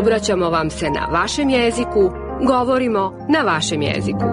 Obraćamo vam se na vašem jeziku, govorimo na vašem jeziku.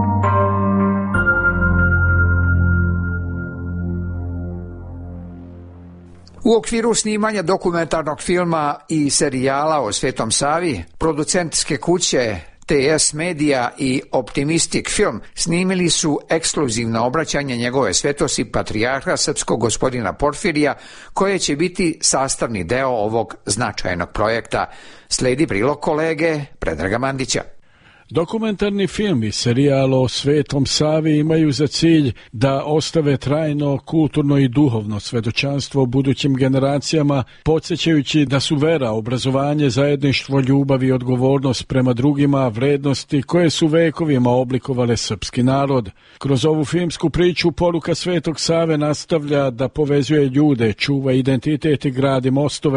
U okviru snimanja dokumentarnog filma i serijala o Svetom Savi, producentske kuće TS Media i Optimistic Film snimili su ekskluzivno obraćanje njegove svetosti patrijarha srpskog gospodina Porfirija, koje će biti sastavni deo ovog značajnog projekta. Sledi prilog kolege Predraga Mandića. Dokumentarni film i serijal o Svetom Savi imaju za cilj da ostave trajno kulturno i duhovno svedočanstvo budućim generacijama, podsjećajući da su vera, obrazovanje, zajedništvo, ljubav i odgovornost prema drugima vrednosti koje su vekovima oblikovale srpski narod. Kroz ovu filmsku priču poruka Svetog Save nastavlja da povezuje ljude, čuva identitet i gradi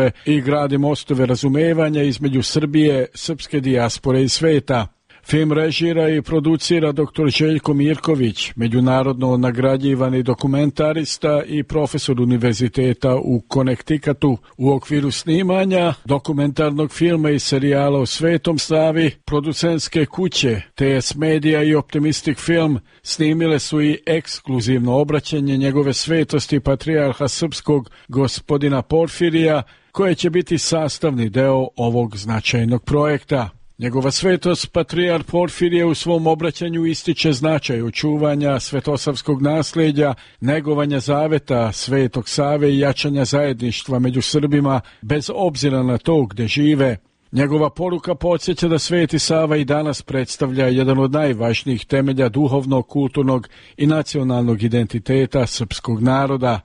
mostove razumevanja između Srbije, srpske dijaspore i sveta. Film režira i producira dr. Željko Mirković, međunarodno nagrađivani dokumentarista i profesor univerziteta u Connecticutu. U okviru snimanja dokumentarnog filma i serijala o Svetom Savi, producentske kuće TS Media i Optimistic Film snimile su i ekskluzivno obraćanje njegove svetosti patrijarha srpskog gospodina Porfirija, koje će biti sastavni deo ovog značajnog projekta. Njegova svetost patrijar Porfirije u svom obraćanju ističe značaj očuvanja svetosavskog nasljeđa, negovanja zaveta Svetog Save i jačanja zajedništva među Srbima bez obzira na to gde žive. Njegova poruka podsjeća da Sveti Sava i danas predstavlja jedan od najvažnijih temelja duhovnog, kulturnog i nacionalnog identiteta srpskog naroda.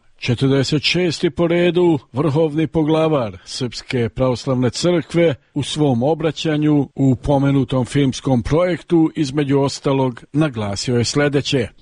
46. po redu vrhovni poglavar Srpske pravoslavne crkve u svom obraćanju u pomenutom filmskom projektu između ostalog naglasio je sljedeće.